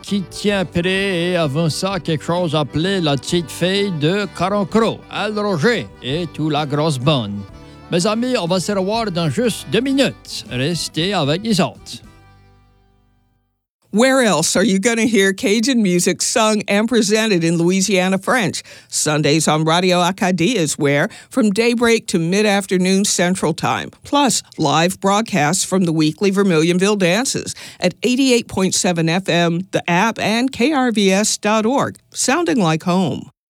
qui tient prêt avant ça quelque chose appelé la petite fille de Caron-Croc, Al Roger et toute la grosse bonne. Mes amis, on va se revoir dans juste 2 minutes. Restez avec nous autres. Where else are you going to hear Cajun music sung and presented in Louisiana French? Sundays on Radio Acadie is where, from daybreak to mid-afternoon Central Time, plus live broadcasts from the weekly Vermilionville dances at 88.7 FM, the app, and krvs.org, sounding like home.